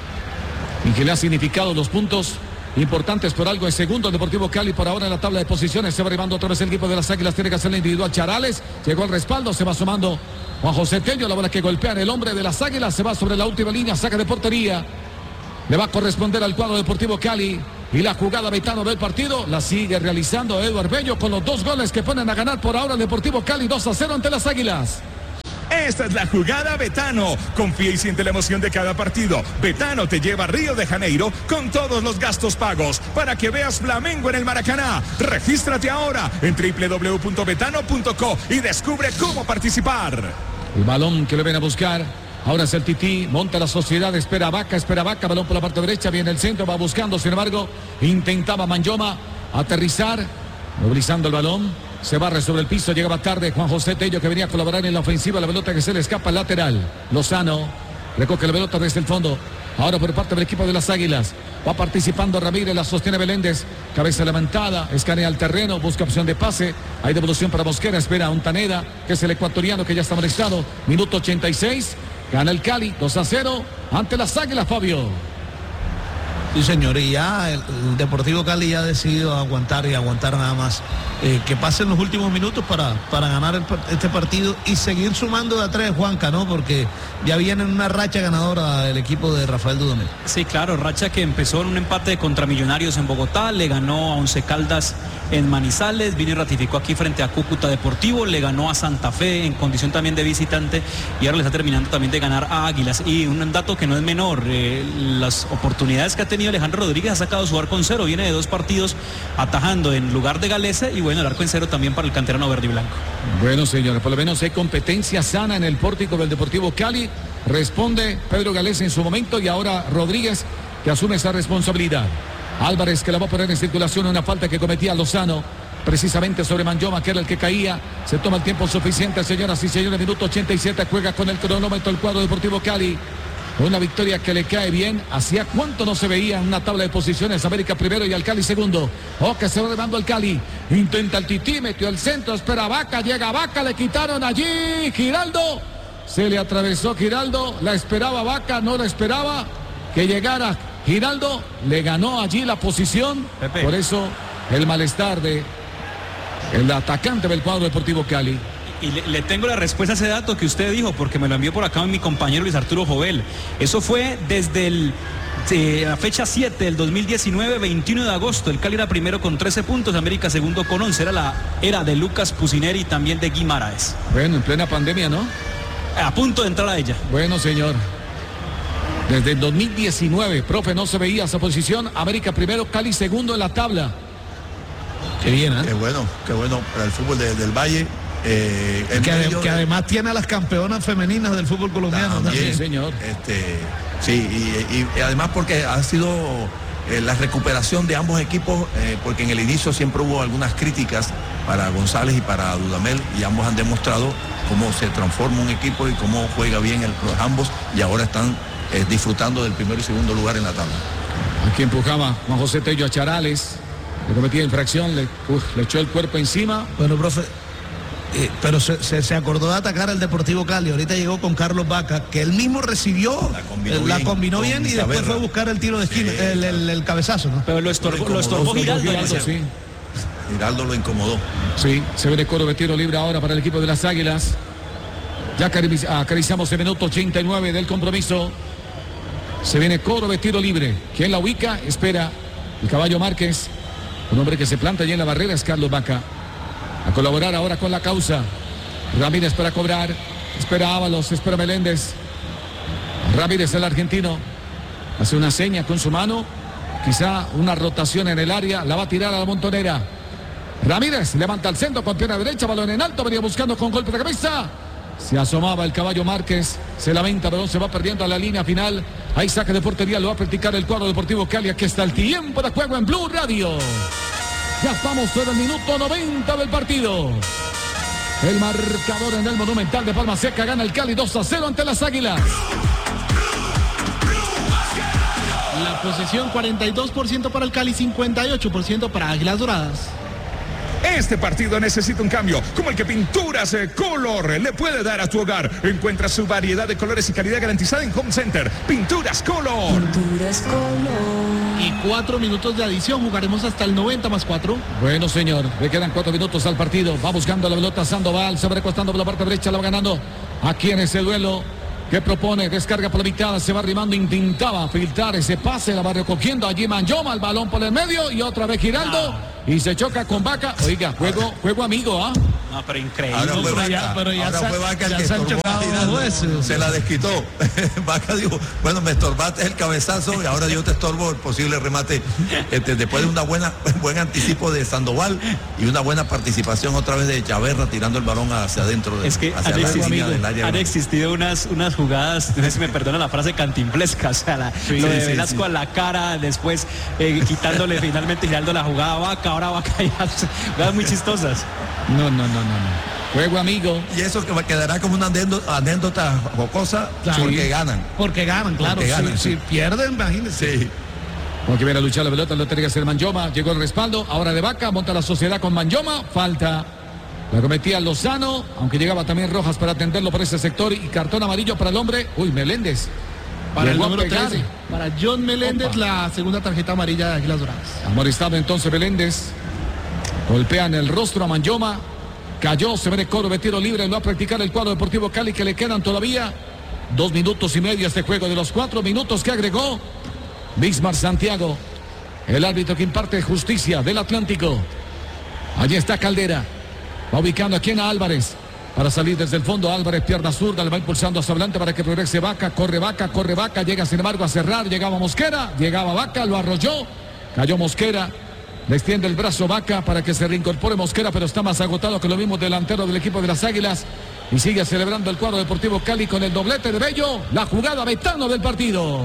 y que le ha significado los puntos importantes por algo. Es segundo el Deportivo Cali por ahora en la tabla de posiciones. Se va arribando otra vez el equipo de las Águilas. Tiene que hacer la individual Charales. Llegó al respaldo. Se va sumando Juan José Tello. La bola que golpean el hombre de las Águilas. Se va sobre la última línea. Saca de portería. Le va a corresponder al cuadro Deportivo Cali. Y la jugada Betano del partido la sigue realizando Eduard Bello con los dos goles que ponen a ganar por ahora el Deportivo Cali dos a cero ante las Águilas. Esta es la jugada Betano. Confía y siente la emoción de cada partido. Betano te lleva a Río de Janeiro con todos los gastos pagos para que veas Flamengo en el Maracaná. Regístrate ahora en doble u doble u doble u punto betano punto co y descubre cómo participar. El balón que le ven a buscar. Ahora es el Tití, monta la Sociedad, espera Vaca, espera Vaca, balón por la parte derecha, viene el centro, va buscando, sin embargo, intentaba Manyoma aterrizar, movilizando el balón, se barre sobre el piso, llegaba tarde Juan José Tello, que venía a colaborar en la ofensiva, la pelota que se le escapa al lateral, Lozano, recoge la pelota desde el fondo, ahora por parte del equipo de las Águilas, va participando Ramírez, la sostiene Meléndez, cabeza levantada, escanea al terreno, busca opción de pase, hay devolución para Mosquera, espera a Untaneda, que es el ecuatoriano que ya está molestado, minuto ochenta y seis, gana el Cali dos a cero ante las Águilas, Fabio. Sí, señor, y ya el, el Deportivo Cali ya ha decidido aguantar y aguantar nada más. Eh, que pasen los últimos minutos para, para ganar el, este partido y seguir sumando de a tres, Juanca, ¿no? Porque ya viene en una racha ganadora el equipo de Rafael Dudamel. Sí, claro, racha que empezó en un empate contra Millonarios en Bogotá, le ganó a Once Caldas en Manizales, vino y ratificó aquí frente a Cúcuta Deportivo, le ganó a Santa Fe en condición también de visitante y ahora le está terminando también de ganar a Águilas. Y un dato que no es menor, eh, las oportunidades que ha tenido Alejandro Rodríguez, ha sacado su arco en cero, viene de dos partidos atajando en lugar de Galese y bueno, el arco en cero también para el canterano verde y blanco. Bueno, señores, por lo menos hay competencia sana en el pórtico del Deportivo Cali, responde Pedro Galese en su momento y ahora Rodríguez que asume esa responsabilidad. Álvarez que la va a poner en circulación, una falta que cometía Lozano precisamente sobre Manyoma, que era el que caía. Se toma el tiempo suficiente, señoras y señores, minuto ochenta y siete, juega con el cronómetro el cuadro Deportivo Cali. Una victoria que le cae bien. Hacía cuánto no se veía en una tabla de posiciones. América primero y al Cali segundo. Oh, que se va llevando al Cali. Intenta el Tití, metió el centro, espera Vaca, llega Vaca, le quitaron allí. Giraldo, se le atravesó Giraldo, la esperaba Vaca, no la esperaba que llegara Giraldo, le ganó allí la posición. Pepe. Por eso el malestar de el atacante del cuadro Deportivo Cali. Y le, le tengo la respuesta a ese dato que usted dijo, porque me lo envió por acá mi compañero Luis Arturo Jovel. Eso fue desde el, eh, la fecha siete del dos mil diecinueve, veintiuno de agosto. El Cali era primero con trece puntos, América segundo con once. Era la era de Lucas Pusineri y también de Guimaraes. Bueno, en plena pandemia, ¿no? A punto de entrar a ella. Bueno, señor. Desde el dos mil diecinueve, profe, no se veía esa posición. América primero, Cali segundo en la tabla. Qué bien, ¿eh? Qué bueno, qué bueno para el fútbol de, del Valle. Eh, que, ade- que de, además tiene a las campeonas femeninas del fútbol colombiano también, también. señor. Este, sí, y, y, y además porque ha sido eh, la recuperación de ambos equipos, eh, porque en el inicio siempre hubo algunas críticas para González y para Dudamel, y ambos han demostrado cómo se transforma un equipo y cómo juega bien el, los ambos, y ahora están eh, disfrutando del primero y segundo lugar en la tabla. Aquí empujaba Juan José Tello a Charales, le cometía infracción, le, uf, le echó el cuerpo encima. Bueno, profe, eh, pero se, se, se acordó de atacar al Deportivo Cali. Ahorita llegó con Carlos Vaca, que él mismo recibió, La combinó eh, la bien, combinó con bien y después Saavedra. fue a buscar el tiro de esquina, Sí, el, el, el cabezazo, ¿no? Pero lo estorbó, lo estorbó Giraldo. Giraldo, parece. sí. Giraldo lo incomodó. Sí, se ve de coro de tiro libre ahora para el equipo de las Águilas. Ya acarici- acariciamos el minuto ochenta y nueve del compromiso. Se viene coro de tiro libre. ¿Quién la ubica? Espera el Caballo Márquez. Un hombre que se planta allí en la barrera es Carlos Vaca. A colaborar ahora con la causa. Ramírez para cobrar. Espera Ábalos, espera Meléndez. Ramírez, el argentino. Hace una seña con su mano. Quizá una rotación en el área. La va a tirar a la montonera. Ramírez levanta el centro con pierna derecha. Balón en alto. Venía buscando con golpe de cabeza. Se asomaba el Caballo Márquez. Se lamenta, pero se va perdiendo a la línea final. Hay saque de portería. Lo va a practicar el cuadro Deportivo Cali. Aquí está el tiempo de juego en Blue Radio. Ya estamos en el minuto noventa del partido. El marcador en el Monumental de Palma Seca. Gana el Cali dos a cero ante las Águilas. La posesión cuarenta y dos por ciento para el Cali, cincuenta y ocho por ciento para Águilas Doradas. Este partido necesita un cambio, como el que Pinturas eh, Color le puede dar a tu hogar. Encuentra su variedad de colores y calidad garantizada en Home Center. Pinturas Color. Pinturas Color. Y cuatro minutos de adición, jugaremos hasta el noventa más cuatro. Bueno, señor, le quedan cuatro minutos al partido. Va buscando la pelota Sandoval, se va recostando por la parte derecha, la va ganando. Aquí en ese duelo, que propone, descarga por la mitad, se va arrimando, intentaba filtrar ese pase, la va recogiendo allí Manjoma, el balón por el medio y otra vez girando y se choca con Vaca. Oiga, juego, juego amigo, ¿ah? No, pero increíble. Ahora fue pero Vaca, ya- pero ya ahora se- fue Vaca el ya que se han estorbó chocado a Giraldo. dos veces. Se la desquitó. Vaca dijo, bueno, me estorbaste el cabezazo y ahora yo te estorbo el posible remate. Este, después de una buena buen anticipo de Sandoval y una buena participación otra vez de Chaverra tirando el balón hacia adentro de, Es que hacia han, la existido, línea del área. han existido unas, unas jugadas, no sé si me perdona la frase cantimplesca, o sea, la- Sí, lo de sí, Velasco sí. a la cara, después eh, quitándole finalmente, girando la jugada a Vaca, ahora Vaca ya, jugadas muy chistosas. No, no, no, no, no. Juego amigo. Y eso que quedará como una anécdota, anécdota jocosa Claro. porque ganan. Porque ganan, claro. Porque ganan, si, sí. si pierden, imagínense. Sí. Como que viene a luchar la pelota, lo tiene que hacer Manjoma. Llegó el respaldo, ahora de Vaca, monta la sociedad con Manjoma. Falta. La cometía Lozano, aunque llegaba también Rojas para atenderlo por ese sector y cartón amarillo para el hombre. Uy, Meléndez. Para el Llegó a número pegar. trece. Para John Meléndez, Opa. la segunda tarjeta amarilla de Águilas Doradas. Amonestado entonces Meléndez. Golpean el rostro a Manjoma. Cayó, se ve de coro de tiro libre. Lo va a practicar el cuadro Deportivo Cali, que le quedan todavía dos minutos y medio a este juego de los cuatro minutos que agregó Bismar Santiago, el árbitro que imparte justicia del Atlántico. Allí está Caldera. Va ubicando aquí a Álvarez. Para salir desde el fondo, Álvarez, pierna zurda, le va impulsando hacia adelante para que progrese Vaca. Corre Vaca, corre Vaca, llega sin embargo a cerrar. Llegaba Mosquera, llegaba Vaca, lo arrolló. Cayó Mosquera. Le extiende el brazo Vaca para que se reincorpore Mosquera, pero está más agotado que lo mismo delantero del equipo de las Águilas. Y sigue celebrando el cuadro Deportivo Cali con el doblete de Bello. La jugada Betano del partido.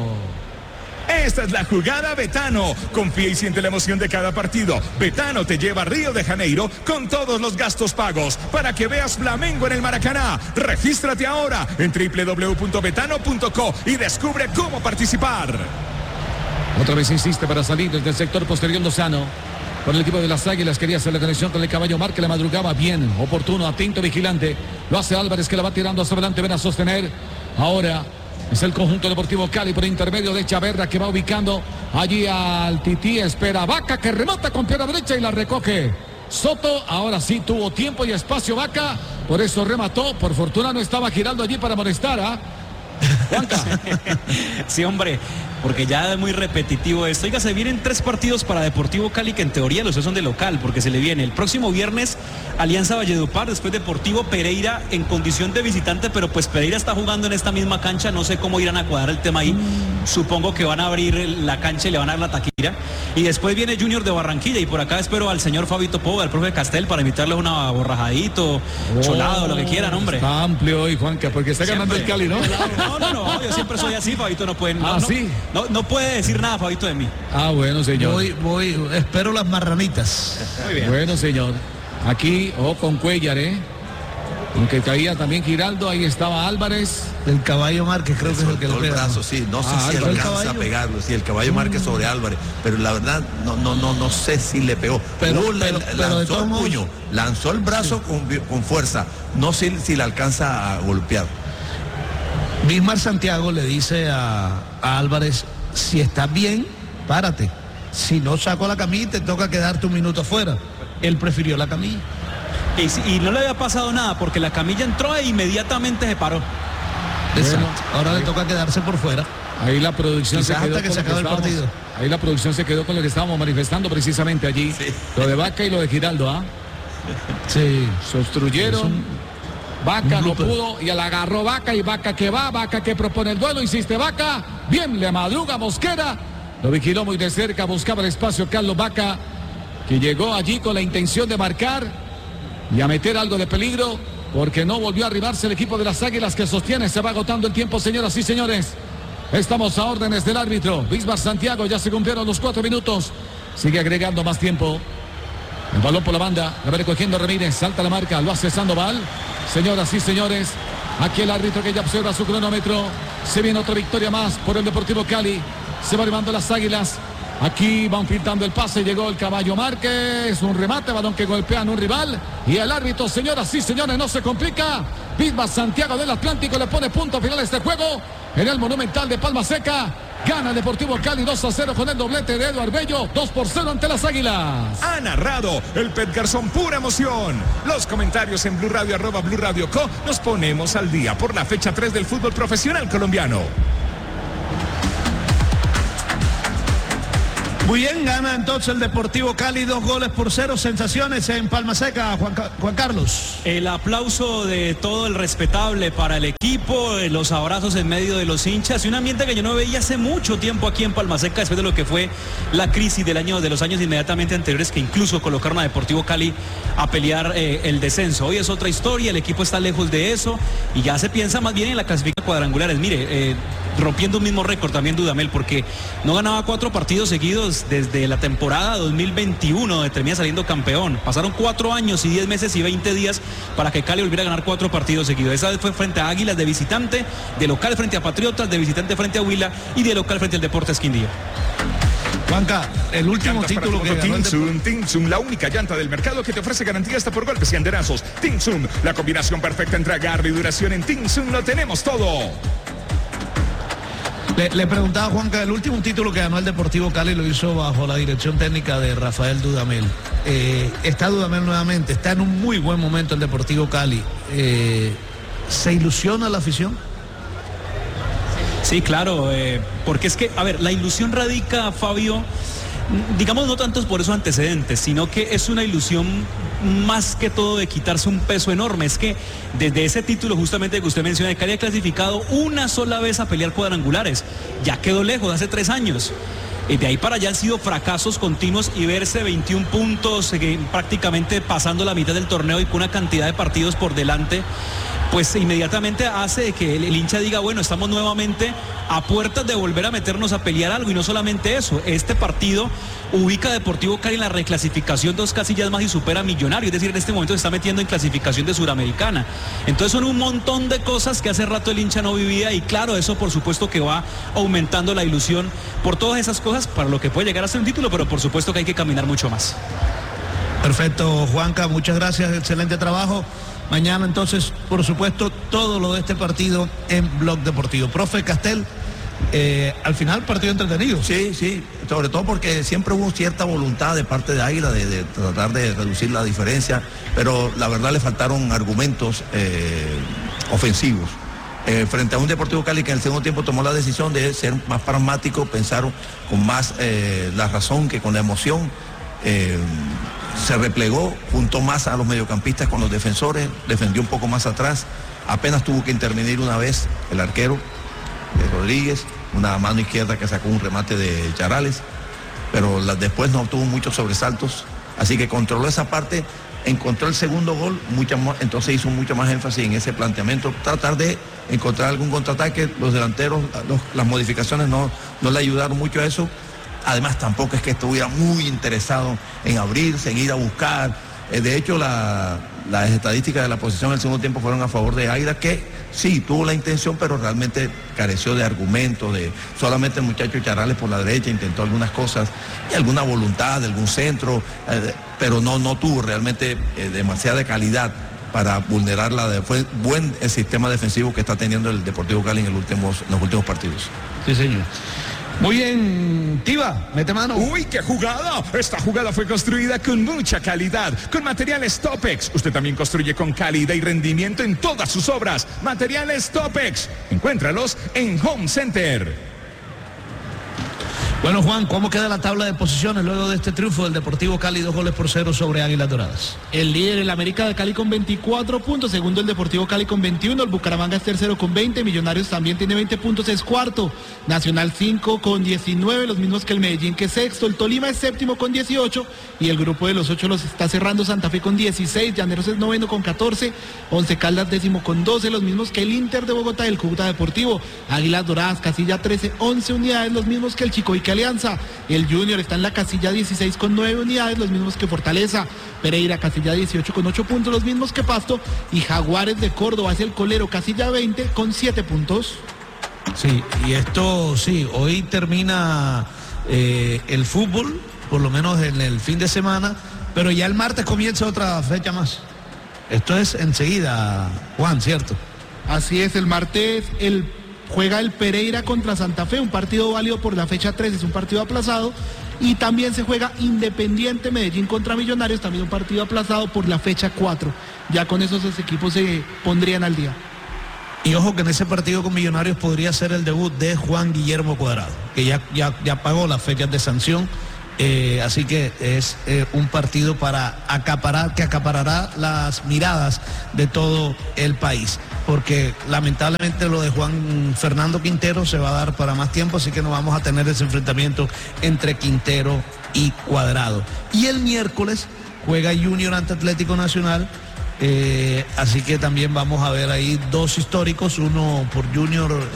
Esta es la jugada Betano. Confía y siente la emoción de cada partido. Betano te lleva a Río de Janeiro con todos los gastos pagos para que veas Flamengo en el Maracaná. Regístrate ahora en doble u doble u doble u punto betano punto co y descubre cómo participar. Otra vez insiste para salir desde el sector posterior Lozano. Con el equipo de las Águilas quería hacer la conexión con el Caballo Márquez, la madrugaba bien, oportuno, atento, vigilante. Lo hace Álvarez, que la va tirando hacia adelante, ven a sostener. Ahora es el conjunto Deportivo Cali por intermedio de Chaverra, que va ubicando allí al Tití. Espera Vaca, que remata con pierna derecha y la recoge Soto. Ahora sí tuvo tiempo y espacio Vaca, por eso remató. Por fortuna no estaba girando allí para molestar a Juanca. Sí, hombre, porque ya es muy repetitivo esto. Oiga, se vienen tres partidos para Deportivo Cali que en teoría los son de local, porque se le viene el próximo viernes Alianza Valledupar, después Deportivo Pereira en condición de visitante, pero pues Pereira está jugando en esta misma cancha, no sé cómo irán a cuadrar el tema ahí, mm. supongo que van a abrir la cancha y le van a dar la taquilla, y después viene Junior de Barranquilla, y por acá espero al señor Fabito Pova, al profe Castel, para invitarle una borrajadito, oh, cholado, lo que quieran, hombre. Está amplio hoy, Juanca, porque está siempre ganando el Cali, ¿no? No, no, no, yo siempre soy así, Fabito no puede, no, ¿Ah, no, sí? no, no puede decir nada, Fabito, de mí. Ah, bueno, señor. Voy, voy, espero las marranitas. Muy bien. Bueno, señor. Aquí, o oh, con Cuellar, ¿eh? Aunque caía también Giraldo, ahí estaba Álvarez. El caballo Márquez, creo que es el que le pega. El brazo, sí, no sé ah, si Álvarez, alcanza a pegarlo, sí, el caballo Márquez sobre Álvarez, pero la verdad no, no, no, no sé si le pegó. Pero, uh, pero, le, pero lanzó el modos... puño, lanzó el brazo sí. con, con fuerza, no sé si, si le alcanza a golpear. Bismar Santiago le dice a, a Álvarez, si estás bien, párate. Si no saco la camilla, te toca quedarte un minuto afuera. Él prefirió la camilla. Y, y no le había pasado nada porque la camilla entró e inmediatamente se paró. Exacto. Bueno, ahora le toca quedarse por fuera. Ahí la producción Quizás se quedó hasta que con se lo que acabe el estábamos, partido. Ahí la producción se quedó con lo que estábamos manifestando precisamente allí. Sí. Lo de Vaca y lo de Giraldo, ¿ah? Sí. Se obstruyeron. Vaca no pudo y la agarró Vaca y Vaca que va, Vaca que propone el duelo, insiste Vaca. Bien, le madruga Mosquera. Lo vigiló muy de cerca, buscaba el espacio Carlos Vaca, que llegó allí con la intención de marcar y a meter algo de peligro, porque no volvió a arribarse el equipo de las Águilas, que sostiene, se va agotando el tiempo, señoras y señores. Estamos a órdenes del árbitro Bismar Santiago, ya se cumplieron los cuatro minutos, sigue agregando más tiempo. El balón por la banda, a ver, cogiendo Ramírez, salta la marca, lo hace Sandoval. Señoras y señores, aquí el árbitro que ya observa su cronómetro. Se viene otra victoria más por el Deportivo Cali. Se va arribando las Águilas. Aquí van pintando el pase, llegó el caballo Márquez, un remate, balón que golpean un rival, y el árbitro, señoras y señores, no se complica. Bismar Santiago del Atlántico le pone punto final a este juego en el Monumental de Palma Seca. Gana Deportivo Cali dos a cero con el doblete de Eduardo Bello, dos por cero ante las Águilas. Ha narrado el Pet Garzón, pura emoción. Los comentarios en Blue Radio, arroba Blue Radio Co. Nos ponemos al día por la fecha tres del fútbol profesional colombiano. Muy bien, gana entonces el Deportivo Cali, dos goles por cero. Sensaciones en Palma Seca, Juan, Juan Carlos. El aplauso de todo el respetable para el equipo, los abrazos en medio de los hinchas y un ambiente que yo no veía hace mucho tiempo aquí en Palma Seca, después de lo que fue la crisis del año, de los años inmediatamente anteriores, que incluso colocaron a Deportivo Cali a pelear eh, el descenso. Hoy es otra historia, el equipo está lejos de eso y ya se piensa más bien en la clasificación cuadrangulares. Mire, eh, rompiendo un mismo récord también Dudamel, porque no ganaba cuatro partidos seguidos desde la temporada dos mil veintiuno, donde termina saliendo campeón. Pasaron cuatro años y diez meses y veinte días para que Cali volviera a ganar cuatro partidos seguidos. Esa vez fue frente a Águilas de visitante, de local frente a Patriotas, de visitante frente a Huila y de local frente al Deportes Quindío. Juanca, el último Llantas título que ganó el Tinsum, Tinsum, la única llanta del mercado que te ofrece garantía hasta por golpes y anderazos. Tinsum, la combinación perfecta entre agarre y duración. En Tinsum lo tenemos todo. Le, le preguntaba a Juanca, el último título que ganó el Deportivo Cali lo hizo bajo la dirección técnica de Rafael Dudamel. Eh, está Dudamel nuevamente, está en un muy buen momento el Deportivo Cali. Eh, ¿Se ilusiona la afición? Sí, claro, eh, porque es que, a ver, la ilusión radica, Fabio, digamos no tanto por esos antecedentes, sino que es una ilusión más que todo de quitarse un peso enorme. Es que desde ese título justamente que usted menciona, Cali ha clasificado una sola vez a pelear cuadrangulares, ya quedó lejos, hace tres años. Y de ahí para allá han sido fracasos continuos y verse veintiún puntos, eh, prácticamente pasando la mitad del torneo y con una cantidad de partidos por delante, pues inmediatamente hace que el, el hincha diga, bueno, estamos nuevamente a puertas de volver a meternos a pelear algo. Y no solamente eso, este partido ubica a Deportivo Cali en la reclasificación dos casillas más y supera a Millonario, es decir, en este momento se está metiendo en clasificación de Suramericana. Entonces son un montón de cosas que hace rato el hincha no vivía, y claro, eso por supuesto que va aumentando la ilusión por todas esas cosas para lo que puede llegar a ser un título, pero por supuesto que hay que caminar mucho más. Perfecto, Juanca, muchas gracias, excelente trabajo. Mañana entonces, por supuesto, todo lo de este partido en Blog Deportivo. Profe Castel, eh, al final partido entretenido. Sí, sí, sobre todo porque siempre hubo cierta voluntad de parte de Águila de, de tratar de reducir la diferencia, pero la verdad le faltaron argumentos eh, ofensivos. Eh, frente a un Deportivo Cali que en el segundo tiempo tomó la decisión de ser más pragmático, pensar con más eh, la razón que con la emoción, eh, se replegó, juntó más a los mediocampistas con los defensores, defendió un poco más atrás, apenas tuvo que intervenir una vez el arquero de Rodríguez, una mano izquierda que sacó un remate de Charales, pero la, después no tuvo muchos sobresaltos, así que controló esa parte. Encontró el segundo gol, mucha más, entonces hizo mucho más énfasis en ese planteamiento, tratar de encontrar algún contraataque. Los delanteros, los, las modificaciones no, no le ayudaron mucho a eso. Además, tampoco es que estuviera muy interesado en abrirse, en ir a buscar. Eh, de hecho, la, las estadísticas de la posición en el segundo tiempo fueron a favor de Águila, que sí, tuvo la intención, pero realmente careció de argumentos, de solamente el muchacho Charales por la derecha intentó algunas cosas, y alguna voluntad de algún centro, eh, pero no, no tuvo realmente eh, demasiada calidad para vulnerarla. De, fue buen el sistema defensivo que está teniendo el Deportivo Cali en, el últimos, en los últimos partidos. Sí, señor. Muy bien, Tiva, mete mano. ¡Uy, qué jugada! Esta jugada fue construida con mucha calidad, con materiales Topex. Usted también construye con calidad y rendimiento en todas sus obras. Materiales Topex. Encuéntralos en Home Center. Bueno, Juan, ¿cómo queda la tabla de posiciones luego de este triunfo del Deportivo Cali, dos goles por cero sobre Águilas Doradas? El líder, el América de Cali con veinticuatro puntos, segundo el Deportivo Cali con veintiuno, el Bucaramanga es tercero con veinte, Millonarios también tiene veinte puntos, es cuarto, Nacional cinco con diecinueve, los mismos que el Medellín que es sexto, el Tolima es séptimo con dieciocho y el grupo de los ocho los está cerrando Santa Fe con dieciséis, Llaneros es noveno con catorce, Once Caldas décimo con doce, los mismos que el Inter de Bogotá y el Cúcuta Deportivo, Águilas Doradas casilla trece, once unidades, los mismos que el Chico y que Alianza. El Junior está en la casilla dieciséis con nueve unidades, los mismos que Fortaleza. Pereira casilla dieciocho con ocho puntos, los mismos que Pasto. Y Jaguares de Córdoba es el colero, casilla veinte con siete puntos. Sí, y esto sí, hoy termina eh, el fútbol, por lo menos en el fin de semana, pero ya el martes comienza otra fecha más. Esto es enseguida, Juan, ¿cierto? Así es, el martes el juega el Pereira contra Santa Fe, un partido válido por la fecha tres, es un partido aplazado. Y también se juega Independiente Medellín contra Millonarios, también un partido aplazado por la fecha cuatro. Ya con esos dos equipos se pondrían al día. Y ojo que en ese partido con Millonarios podría ser el debut de Juan Guillermo Cuadrado, que ya, ya, ya pagó las fechas de sanción. Eh, así que es eh, un partido para acaparar, que acaparará las miradas de todo el país, porque lamentablemente lo de Juan Fernando Quintero se va a dar para más tiempo, así que no vamos a tener ese enfrentamiento entre Quintero y Cuadrado. Y el miércoles juega Junior ante Atlético Nacional, eh, así que también vamos a ver ahí dos históricos, uno por Junior